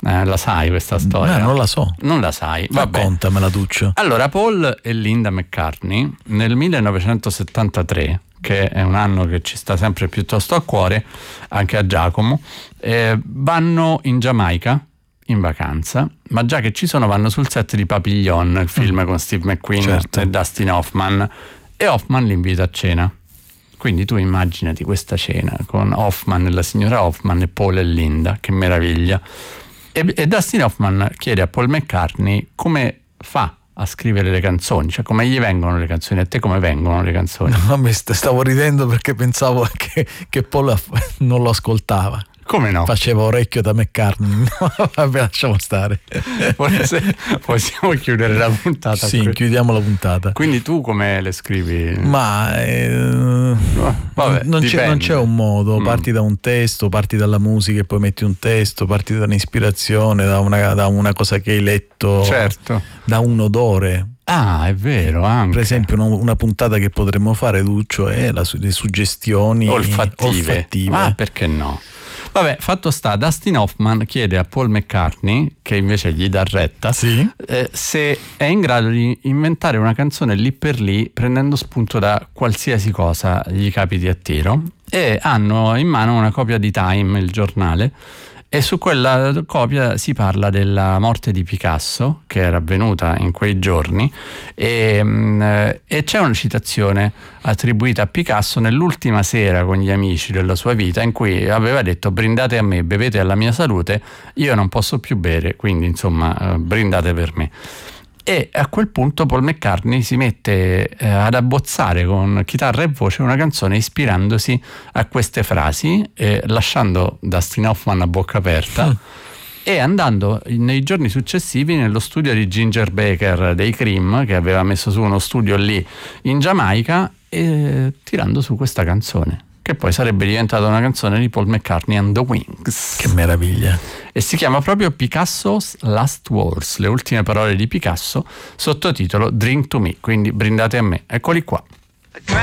La sai questa storia? Non la so. Non la sai? Vabbè. Raccontamela, Duccio. Allora, Paul e Linda McCartney nel 1973, che è un anno che ci sta sempre piuttosto a cuore, anche a Giacomo, vanno in Giamaica in vacanza, ma già che ci sono vanno sul set di Papillon, il film con Steve McQueen, certo, e Dustin Hoffman, e Hoffman li invita a cena. Quindi tu immaginati questa cena con Hoffman, la signora Hoffman e Paul e Linda, che meraviglia. E Dustin Hoffman chiede a Paul McCartney come fa a scrivere le canzoni, cioè come gli vengono le canzoni. A te come vengono le canzoni? No, mi stavo ridendo perché pensavo che Paul non lo ascoltava. Come no? Faceva orecchio da McCartney. Vabbè, lasciamo stare. Possiamo chiudere la puntata? Sì, chiudiamo la puntata. Quindi tu come le scrivi? Ma vabbè, non c'è un modo. Parti da un testo, parti dalla musica e poi metti un testo, parti da un'ispirazione, da una cosa che hai letto, certo, da un odore. Ah, è vero, anche. Per esempio una puntata che potremmo fare, Duccio, è le suggestioni olfattive. Ah, perché no? Vabbè, fatto sta, Dustin Hoffman chiede a Paul McCartney, che invece gli dà retta, sì, se è in grado di inventare una canzone lì per lì, prendendo spunto da qualsiasi cosa gli capiti a tiro, e hanno in mano una copia di Time, il giornale, e su quella copia si parla della morte di Picasso, che era avvenuta in quei giorni, e c'è una citazione attribuita a Picasso nell'ultima sera con gli amici della sua vita, in cui aveva detto: brindate a me, bevete alla mia salute, io non posso più bere, quindi insomma brindate per me. E a quel punto Paul McCartney si mette ad abbozzare con chitarra e voce una canzone ispirandosi a queste frasi, lasciando Dustin Hoffman a bocca aperta e andando nei giorni successivi nello studio di Ginger Baker dei Cream, che aveva messo su uno studio lì in Giamaica, e tirando su questa canzone, che poi sarebbe diventata una canzone di Paul McCartney and the Wings. Che meraviglia! E si chiama proprio Picasso's Last Words, le ultime parole di Picasso, sottotitolo Drink to Me, quindi brindate a me. Eccoli qua.